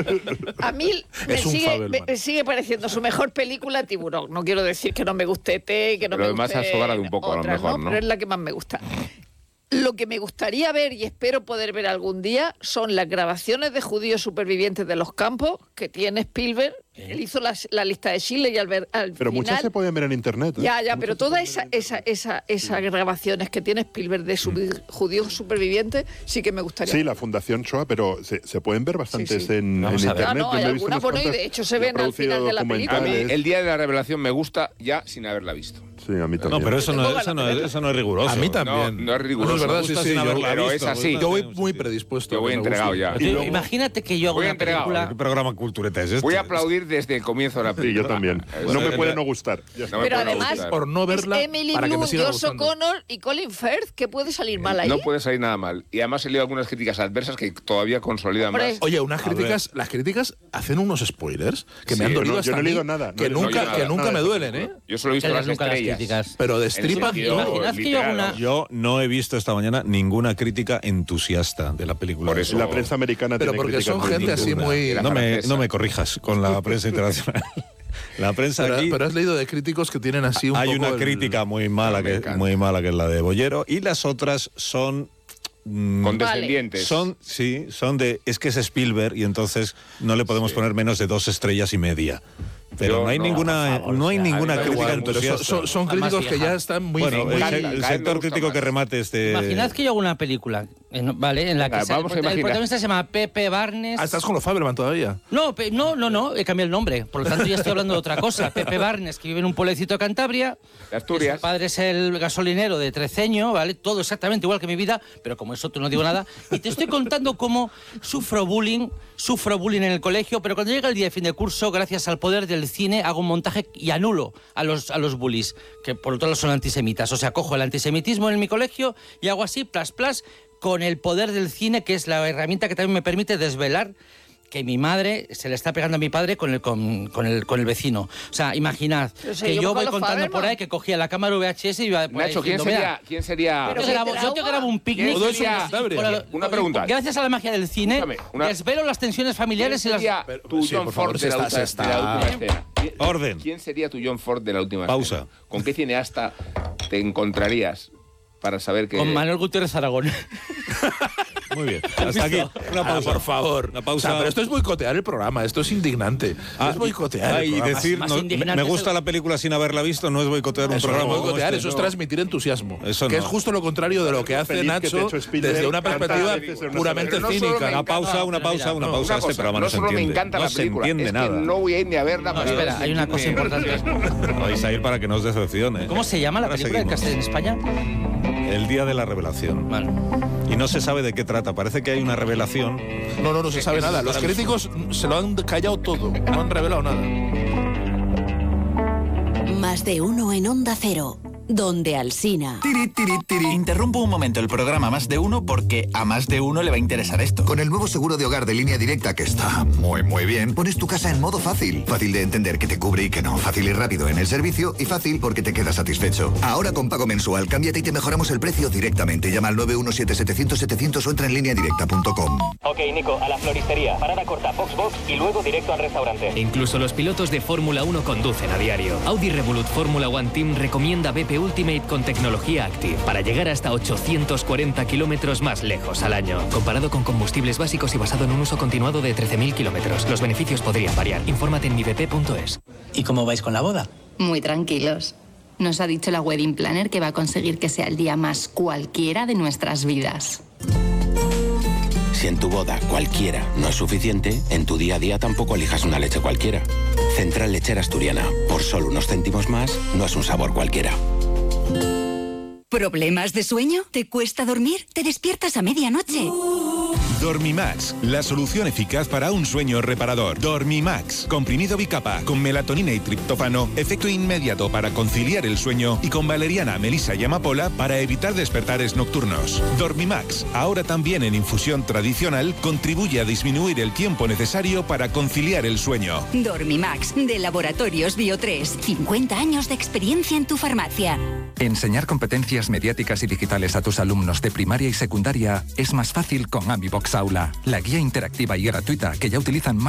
A mí me sigue pareciendo su mejor película Tiburón. No quiero decir que no me guste E.T., que no pero me guste... Pero además ha sobrado un poco otras, a lo mejor, ¿no? Pero es la que más me gusta. Lo que me gustaría ver, y espero poder ver algún día, son las grabaciones de judíos supervivientes de los campos que tiene Spielberg. Él hizo la lista de Schindler y al pero final... muchas se pueden ver en internet. Ya, pero todas esas grabaciones que tiene Spielberg de judíos supervivientes sí que me gustaría. Sí, la Fundación Shoah, pero se pueden ver bastantes en internet. Hay algunas, bueno, y de hecho se ven al final de la película. A mí el Día de la Revelación me gusta ya sin haberla visto. Sí, a mí también. No, pero eso no es riguroso. A mí también. No es riguroso. No, es verdad, sí, pero es así. Yo voy muy predispuesto. Yo voy entregado ya. Luego, imagínate que yo hago una película... ¿Qué programa cultureta es este? Voy a aplaudir desde el comienzo de la película. Sí, yo también. No me puede no gustar. Pero además, por no verla, Emily para que me Blunt, siga Josh gustando. O'Connor y Colin Firth, ¿qué puede salir mal ahí? No puede salir nada mal. Y además he leído algunas críticas adversas que todavía consolidan más. Oye, las críticas hacen unos spoilers que me han dolido hasta yo no he mí, leído nada. que nunca me duelen, ¿eh? Yo solo he visto las estrellas. Pero destripan... Yo no he visto esta mañana ninguna crítica entusiasta de la película. Por eso la prensa americana pero tiene porque son críticas gente así muy... No me corrijas con la prensa internacional. La prensa aquí... Pero has leído de críticos que tienen así un hay poco... Hay una crítica muy mala que es la de Bollero, y las otras son... condescendientes. Son de... Es que es Spielberg y entonces no le podemos poner menos de 2 estrellas y media. Pero no hay ninguna crítica entusiasta. Son críticos que ya están muy... Bueno, el sector crítico que remate este... Imaginad que yo hago una película, ¿vale? En la que el protagonista se llama Pepe Barnes... Ah, ¿estás con los Faberman todavía? No, he cambiado el nombre. Por lo tanto, ya estoy hablando de otra cosa. Pepe Barnes, que vive en un pueblecito de Cantabria. De Asturias. Su padre es el gasolinero de Treceño, ¿vale? Todo exactamente igual que mi vida, pero como eso no digo nada. Y te estoy contando cómo sufro bullying en el colegio, pero cuando llega el día de fin de curso, gracias al poder del cine, hago un montaje y anulo a los bullies, que por otro lado son antisemitas. O sea, cojo el antisemitismo en mi colegio y hago así, con el poder del cine, que es la herramienta que también me permite desvelar que mi madre se le está pegando a mi padre con el vecino. O sea, imaginad que yo voy contando por ahí que cogía la cámara VHS y iba por ahí Nacho, diciendo, ¿quién sería? Yo te grabo un picnic. Una pregunta. Gracias a la magia del cine, desvelo las tensiones familiares y las... tu John Ford de la última escena? Orden. ¿Quién sería tu John Ford de la última Pausa. escena? ¿Con qué cineasta te encontrarías para saber que... Con Manuel Gutiérrez Aragón. Muy bien. Hasta aquí. Una pausa. Por favor. Una pausa. O sea, pero esto es boicotear el programa. Esto es indignante. Es boicotear el programa. Y decir, me gusta la película sin haberla visto, no es boicotear un programa. No es boicotear, eso es transmitir entusiasmo. Eso que es justo lo contrario de lo que hace Nacho desde una perspectiva puramente cínica. Una pausa. Este programa no se entiende. Me encanta la película. No se entiende nada. No voy a ir ni a verla. Espera, hay una cosa importante. Vais a ir para que no os decepcione. ¿Cómo se llama la película en España? El Día de la Revelación. Vale. Y no se sabe de qué trata. Parece que hay una revelación. No se sabe nada. Los críticos se lo han callado todo. No han revelado nada. Más de uno en Onda Cero. Donde Alsina. Interrumpo un momento el programa Más de Uno porque a más de uno le va a interesar esto. Con el nuevo seguro de hogar de Línea Directa, que está muy bien, pones tu casa en modo fácil. Fácil de entender que te cubre y que no. Fácil y rápido en el servicio y fácil porque te quedas satisfecho. Ahora con pago mensual, cámbiate y te mejoramos el precio directamente. Llama al 917-700-700 o entra en lineadirecta.com. Ok, Nico, a la floristería. Parada corta, Foxbox y luego directo al restaurante. Incluso los pilotos de Fórmula 1 conducen a diario. Audi Revolut Fórmula 1 Team recomienda BP Ultimate con tecnología Active para llegar hasta 840 kilómetros más lejos al año. Comparado con combustibles básicos y basado en un uso continuado de 13.000 kilómetros, los beneficios podrían variar. Infórmate en mibp.es. ¿Y cómo vais con la boda? Muy tranquilos. Nos ha dicho la wedding planner que va a conseguir que sea el día más cualquiera de nuestras vidas. Si en tu boda cualquiera no es suficiente, en tu día a día tampoco elijas una leche cualquiera. Central Lechera Asturiana. Por solo unos céntimos más, no es un sabor cualquiera. ¿Problemas de sueño? ¿Te cuesta dormir? ¿Te despiertas a medianoche? Dormimax, la solución eficaz para un sueño reparador. Dormimax, comprimido bicapa, con melatonina y triptófano, efecto inmediato para conciliar el sueño y con valeriana, melisa y amapola para evitar despertares nocturnos. Dormimax, ahora también en infusión tradicional, contribuye a disminuir el tiempo necesario para conciliar el sueño. Dormimax, de Laboratorios Bio3, 50 años de experiencia en tu farmacia. Enseñar competencias mediáticas y digitales a tus alumnos de primaria y secundaria es más fácil con AmiBox Aula, la guía interactiva y gratuita que ya utilizan más